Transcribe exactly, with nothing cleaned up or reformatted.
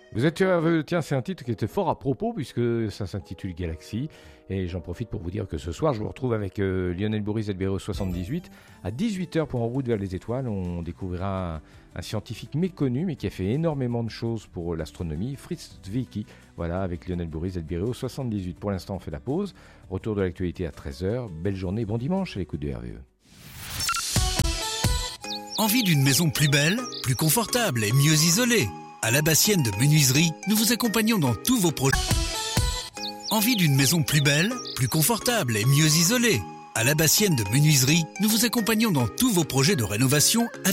Vous êtes heureux, tiens, c'est un titre qui était fort à propos puisque ça s'intitule Galaxy. Et j'en profite pour vous dire que ce soir, je vous retrouve avec euh, Lionel Bourris et Albireo soixante-dix-huit. À dix-huit heures pour En route vers les étoiles, on découvrira un, un scientifique méconnu mais qui a fait énormément de choses pour l'astronomie, Fritz Zwicky. Voilà, avec Lionel Bourris et Albireo soixante-dix-huit. Pour l'instant, on fait la pause. Retour de l'actualité à treize heures. Belle journée, bon dimanche à l'écoute de R V E. Envie d'une maison plus belle, plus confortable et mieux isolée? À l'Abassienne de Menuiserie, nous vous accompagnons dans tous vos projets. Envie d'une maison plus belle, plus confortable et mieux isolée? À l'Abassienne de Menuiserie, nous vous accompagnons dans tous vos projets de rénovation.